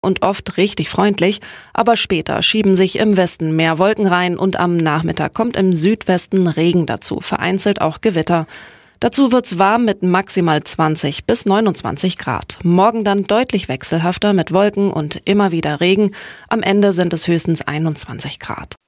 und oft richtig freundlich, aber später schieben sich im Westen mehr Wolken rein und am Nachmittag kommt im Südwesten Regen dazu, vereinzelt auch Gewitter. Dazu wird's warm mit maximal 20 bis 29 Grad. Morgen dann deutlich wechselhafter mit Wolken und immer wieder Regen. Am Ende sind es höchstens 21 Grad.